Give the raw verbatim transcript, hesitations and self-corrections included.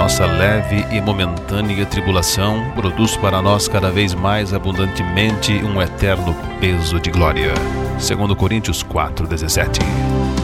nossa leve e momentânea tribulação produz para nós cada vez mais abundantemente um eterno peso de glória. Segundo Coríntios quatro, dezessete.